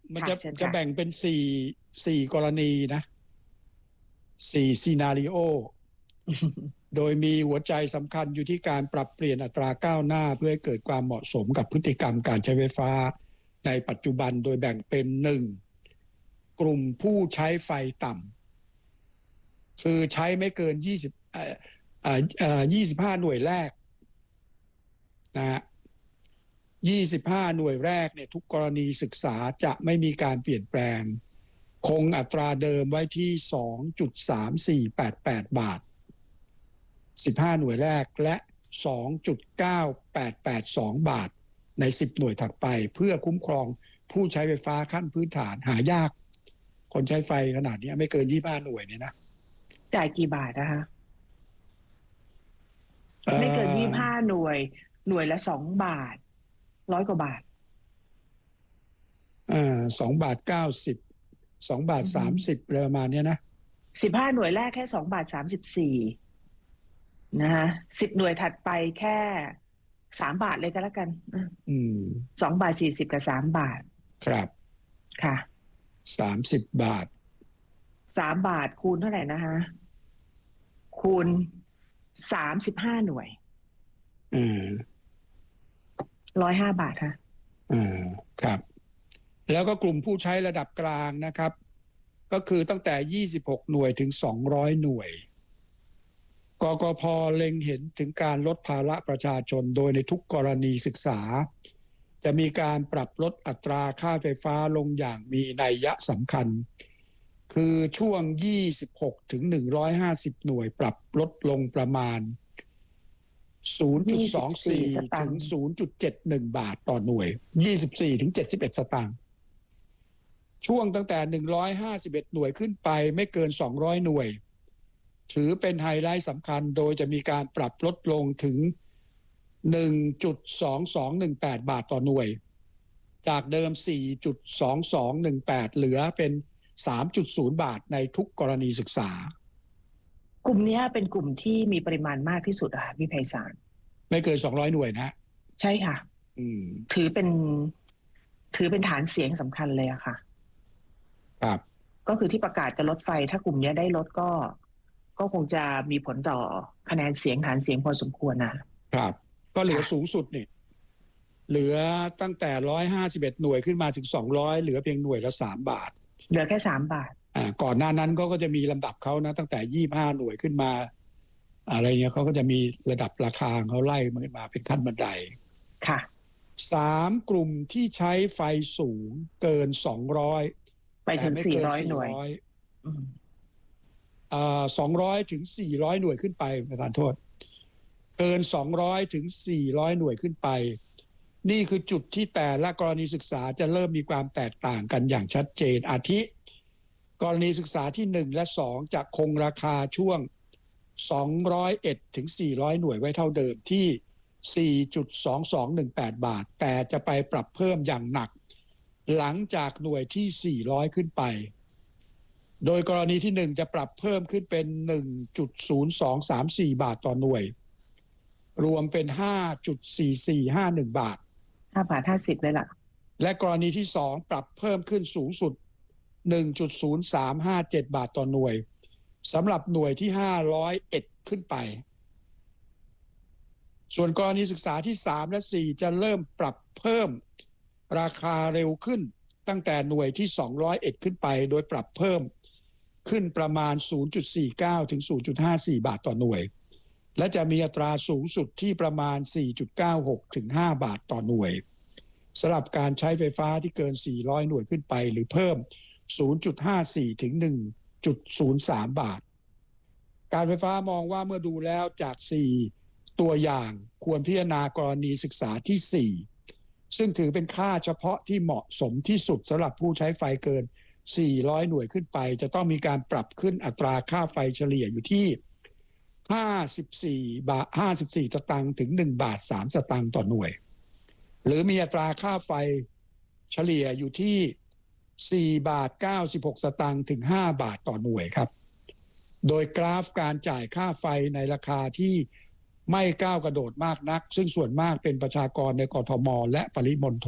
มันจะแบ่งเป็นสี่กรณีนะ4ซีนาริโอ โดยมีหัวใจสำคัญอยู่ที่การปรับเปลี่ยนอัตราก้าวหน้าเพื่อให้เกิดความเหมาะสมกับพฤติกรรมการใช้ไฟฟ้าในปัจจุบันโดยแบ่งเป็น1กลุ่มผู้ใช้ไฟต่ำคือใช้ไม่เกิน25หน่วยแรกนะฮะ25หน่วยแรกเนี่ยทุกกรณีศึกษาจะไม่มีการเปลี่ยนแปลงคงอัตราเดิมไว้ที่ 2.3488 บาท15หน่วยแรกและ 2.9882 บาทใน10หน่วยถัดไปเพื่อคุ้มครองผู้ใช้ไฟฟ้าขั้นพื้นฐานหายากคนใช้ไฟขนาดนี้ไม่เกิน25หน่วยเนี่ยนะจ่ายกี่บาทนะคะไม่เกิน25หน่วยละ2 บาท100 กว่าบาท 2 บาท 90 2 บาท 30ประมาณนี้นะ 15หน่วยแรกแค่2 บาท 34นะคะ10หน่วยถัดไปแค่3 บาทเลยก็แล้วกัน2 บาท 40กับ3 บาทครับค่ะ 30 บาท 3 บาทคูณเท่าไหร่นะคะคูณ35หน่วย105 บาทค่ะครับแล้วก็กลุ่มผู้ใช้ระดับกลางนะครับก็คือตั้งแต่26หน่วยถึง200หน่วยกกพ.เล็งเห็นถึงการลดภาระประชาชนโดยในทุกกรณีศึกษาจะมีการปรับลดอัตราค่าไฟฟ้าลงอย่างมีนัยยะสำคัญคือช่วง26ถึง150หน่วยปรับลดลงประมาณ 0.24 ถึง 0.71 บาทต่อหน่วย24ถึง71 สตางค์ช่วงตั้งแต่151หน่วยขึ้นไปไม่เกิน200หน่วยถือเป็นไฮไลท์สำคัญโดยจะมีการปรับลดลงถึง 1.2218 บาทต่อหน่วยจากเดิม 4.2218 เหลือเป็น 3.0 บาทในทุกกรณีศึกษากลุ่มนี้เป็นกลุ่มที่มีปริมาณมากที่สุดค่ะพี่ไพศาลไม่เกิน200หน่วยนะใช่ค่ะถือเป็นฐานเสียงสำคัญเลยอะค่ะครับก็คือที่ประกาศจะลดไฟถ้ากลุ่มนี้ได้ลดก็คงจะมีผลต่อคะแนนเสียงฐานเสียงพอสมควรนะครับก็เหลือสูงสุดนี่เหลือตั้งแต่151หน่วยขึ้นมาถึง200เหลือเพียงหน่วยละ3 บาทเหลือแค่3 บาทก่อนหน้านั้นก็จะมีลำดับเขานะตั้งแต่25หน่วยขึ้นมาอะไรเงี้ยเขาก็จะมีระดับราคาเขาไล่มาเป็นขั้นบันไดค่ะ 3กลุ่มที่ใช้ไฟสูงเกิน200 ไปถึง400หน่วย 200ถึง400หน่วยขึ้นไปประธานโทษเกิน200ถึง400หน่วยขึ้นไปนี่คือจุดที่แต่ละกรณีศึกษาจะเริ่มมีความแตกต่างกันอย่างชัดเจนอาทิกรณีศึกษาที่1และ2จะคงราคาช่วง201ถึง400หน่วยไว้เท่าเดิมที่ 4.2218 บาทแต่จะไปปรับเพิ่มอย่างหนักหลังจากหน่วยที่400ขึ้นไปโดยกรณีที่1จะปรับเพิ่มขึ้นเป็น 1.0234 บาทต่อหน่วยรวมเป็น 5.4451 บาท 5 บาท 50เลยล่ะและกรณีที่2ปรับเพิ่มขึ้นสูงสุด 1.0357 บาทต่อหน่วยสำหรับหน่วยที่501ขึ้นไปส่วนกรณีศึกษาที่3และ4จะเริ่มปรับเพิ่มราคาเร็วขึ้นตั้งแต่หน่วยที่201ขึ้นไปโดยปรับเพิ่มขึ้นประมาณ 0.49 ถึง 0.54 บาทต่อหน่วยและจะมีอัตราสูงสุดที่ประมาณ 4.96 ถึง 5 บาทต่อหน่วยสำหรับการใช้ไฟฟ้าที่เกิน400หน่วยขึ้นไปหรือเพิ่ม 0.54 ถึง 1.03 บาทการไฟฟ้ามองว่าเมื่อดูแล้วจาก4ตัวอย่างควรพิจารณากรณีศึกษาที่4ซึ่งถือเป็นค่าเฉพาะที่เหมาะสมที่สุดสำหรับผู้ใช้ไฟเกิน400หน่วยขึ้นไปจะต้องมีการปรับขึ้นอัตราค่าไฟเฉลี่ยอยู่ที่54 สตางค์ถึง1 บาท 3 สตางค์ต่อหน่วยหรือมีอัตราค่าไฟเฉลี่ยอยู่ที่4 บาท 96 สตางค์ถึง5 บาทต่อหน่วยครับโดยกราฟการจ่ายค่าไฟในราคาที่ไม่ก้าวกระโดดมากนักซึ่งส่วนมากเป็นประชากรในกทมและปริมณฑล